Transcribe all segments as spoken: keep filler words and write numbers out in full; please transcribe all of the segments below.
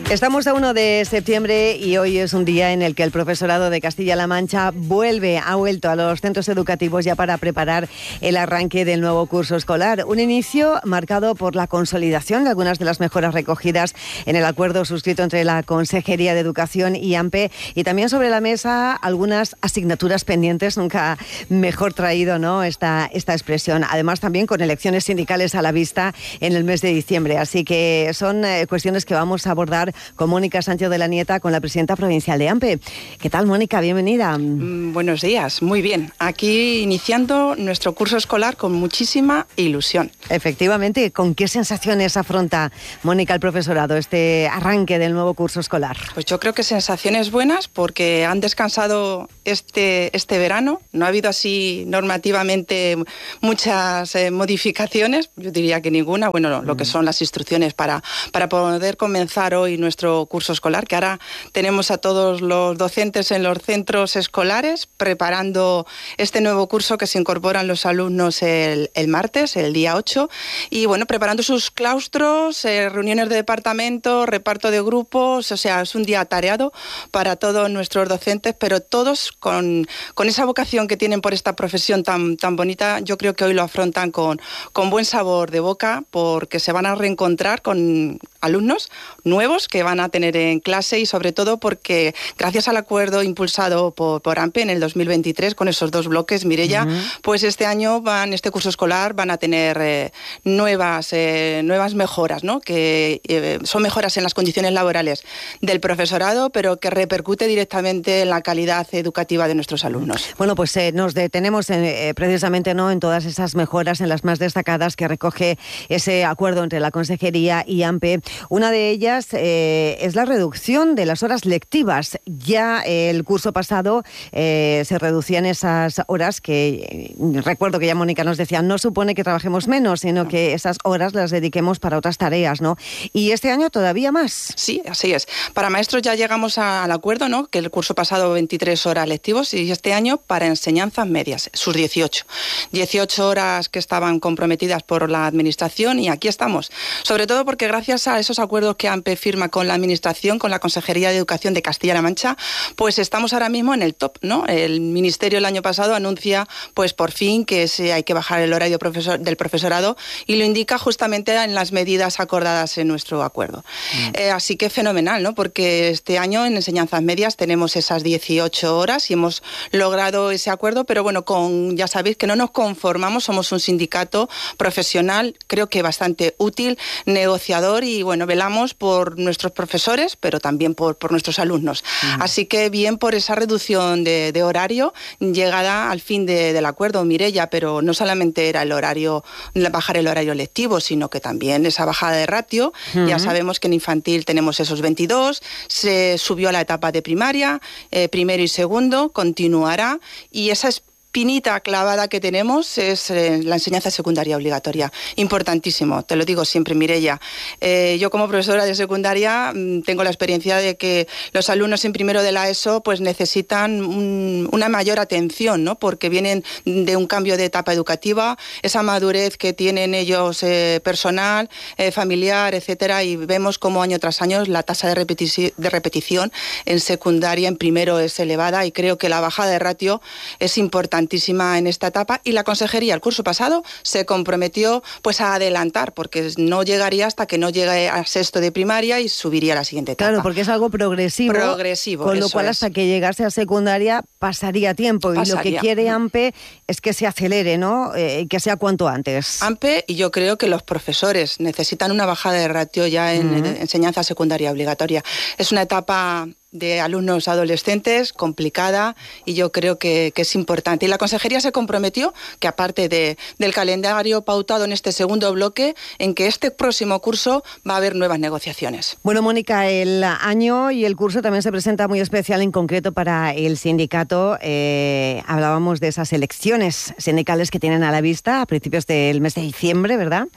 Estamos a uno de septiembre y hoy es un día en el que el profesorado de Castilla-La Mancha vuelve, ha vuelto a los centros educativos ya para preparar el arranque del nuevo curso escolar. Un inicio marcado por la consolidación de algunas de las mejoras recogidas en el acuerdo suscrito entre la Consejería de Educación y A M P, y también sobre la mesa algunas asignaturas pendientes, nunca mejor traído, ¿no?, esta, esta expresión. Además, también con elecciones sindicales a la vista en el mes de diciembre. Así que son eh, cuestiones que vamos a abordar con Mónica Sánchez de la Nieta, con la presidenta provincial de A M P. ¿Qué tal, Mónica? Bienvenida. Mm, buenos días, muy bien. Aquí iniciando nuestro curso escolar con muchísima ilusión. Efectivamente, ¿con qué sensaciones afronta, Mónica, el profesorado este arranque del nuevo curso escolar? Pues yo creo que sensaciones buenas porque han descansado este, este verano. No ha habido así normativamente muchas eh, modificaciones, yo diría que ninguna. Bueno, no, mm. lo que son las instrucciones para, para poder comenzar hoy nuestro curso escolar, que ahora tenemos a todos los docentes en los centros escolares preparando este nuevo curso que se incorporan los alumnos el, el martes, el día ocho, y bueno, preparando sus claustros, eh, reuniones de departamento, reparto de grupos. O sea, es un día atareado para todos nuestros docentes, pero todos con, con esa vocación que tienen por esta profesión tan, tan bonita. Yo creo que hoy lo afrontan con, con buen sabor de boca, porque se van a reencontrar con alumnos nuevos que van a tener en clase, y sobre todo porque gracias al acuerdo impulsado por, por A M P en el dos mil veintitrés con esos dos bloques, Mireia, uh-huh. pues este año van, este curso escolar van a tener eh, nuevas, eh, nuevas mejoras, ¿no?, que eh, son mejoras en las condiciones laborales del profesorado, pero que repercute directamente en la calidad educativa de nuestros alumnos. Bueno, pues eh, nos detenemos en, eh, precisamente, ¿no?, en todas esas mejoras, en las más destacadas que recoge ese acuerdo entre la Consejería y A M P. Una de ellas eh, es la reducción de las horas lectivas. Ya eh, el curso pasado eh, se reducían esas horas que, eh, recuerdo que ya Mónica nos decía, no supone que trabajemos menos, sino que esas horas las dediquemos para otras tareas, ¿no? Y este año todavía más. Sí, así es. Para maestros ya llegamos a, al acuerdo, ¿no?, que el curso pasado veintitrés horas lectivos, y este año para enseñanzas medias, sus dieciocho. dieciocho horas que estaban comprometidas por la Administración, y aquí estamos. Sobre todo porque gracias a esos acuerdos que A M P firma con la Administración, con la Consejería de Educación de Castilla-La Mancha, pues estamos ahora mismo en el top, ¿no? El Ministerio el año pasado anuncia, pues por fin, que se, hay que bajar el horario profesor, del profesorado, y lo indica justamente en las medidas acordadas en nuestro acuerdo. Mm. Eh, así que fenomenal, ¿no?, porque este año en enseñanzas medias tenemos esas dieciocho horas y hemos logrado ese acuerdo, pero bueno, con, ya sabéis que no nos conformamos, somos un sindicato profesional, creo que bastante útil, negociador, y bueno, velamos por nuestros profesores, pero también por, por nuestros alumnos. Mm. Así que bien por esa reducción de, de horario, llegada al fin de, del acuerdo, Mireia, pero no solamente era el horario, bajar el horario lectivo, sino que también esa bajada de ratio. Mm. Ya sabemos que en infantil tenemos esos veintidós, se subió a la etapa de primaria, eh, primero y segundo, continuará, y esa es pinita clavada que tenemos es eh, la enseñanza secundaria obligatoria. Importantísimo, te lo digo siempre, Mireia. Eh, yo como profesora de secundaria mmm, tengo la experiencia de que los alumnos en primero de la ESO pues necesitan un, una mayor atención, ¿no?, porque vienen de un cambio de etapa educativa, esa madurez que tienen ellos eh, personal, eh, familiar, etcétera, y vemos como año tras año la tasa de, repetici- de repetición en secundaria, en primero, es elevada, y creo que la bajada de ratio es importante en esta etapa, y la Consejería el curso pasado se comprometió pues a adelantar, porque no llegaría hasta que no llegue a sexto de primaria y subiría a la siguiente etapa. Claro, porque es algo progresivo, progresivo con lo cual es. hasta que llegase a secundaria pasaría tiempo, pasaría. Y lo que quiere A M P es que se acelere, ¿no?, eh, que sea cuanto antes. A M P, y yo creo que los profesores necesitan una bajada de ratio ya en uh-huh. enseñanza secundaria obligatoria. Es una etapa de alumnos adolescentes complicada, y yo creo que, que es importante. Y la Consejería se comprometió que, aparte de, del calendario pautado en este segundo bloque, en que este próximo curso va a haber nuevas negociaciones. Bueno, Mónica, el año y el curso también se presenta muy especial, en concreto para el sindicato. Eh, hablábamos de esas elecciones sindicales que tienen a la vista a principios del mes de diciembre, ¿verdad?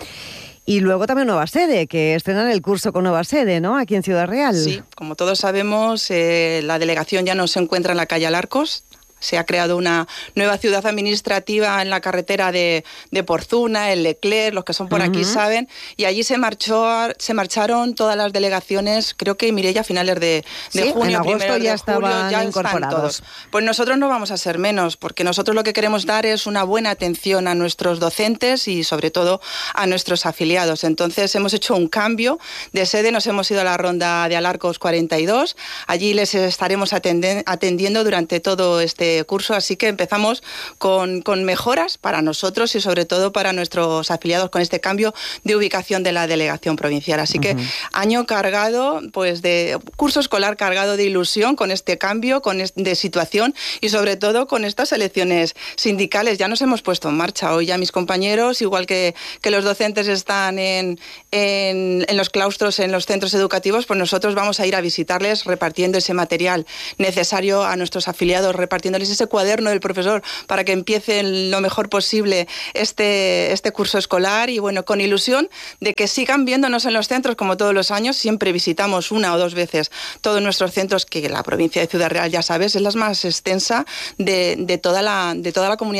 Y luego también nueva sede, que estrenan el curso con nueva sede, ¿no?, aquí en Ciudad Real. Sí, como todos sabemos, eh, la delegación ya no se encuentra en la calle Alarcos, Se ha creado una nueva ciudad administrativa en la carretera de, de Porzuna, el Leclerc, los que son por uh-huh. aquí saben, y allí se marchó, se marcharon todas las delegaciones, creo que Mireia a finales de, de sí, junio, en agosto ya de estaban julio, ya incorporados. Están todos. Pues nosotros no vamos a ser menos, porque nosotros lo que queremos dar es una buena atención a nuestros docentes y sobre todo a nuestros afiliados. Entonces hemos hecho un cambio de sede, nos hemos ido a la ronda de Alarcos cuarenta y dos, allí les estaremos atendiendo durante todo este curso, así que empezamos con, con mejoras para nosotros y sobre todo para nuestros afiliados con este cambio de ubicación de la delegación provincial. Así uh-huh. que año cargado, pues de curso escolar cargado de ilusión con este cambio, con es, de situación y sobre todo con estas elecciones sindicales. Ya nos hemos puesto en marcha. Hoy ya mis compañeros, igual que, que los docentes están en, en, en los claustros, en los centros educativos, pues nosotros vamos a ir a visitarles repartiendo ese material necesario a nuestros afiliados, repartiendo ese cuaderno del profesor para que empiecen lo mejor posible este, este curso escolar y bueno, con ilusión de que sigan viéndonos en los centros como todos los años. Siempre visitamos una o dos veces todos nuestros centros, que la provincia de Ciudad Real, ya sabes, es la más extensa de, de, toda, la, de toda la comunidad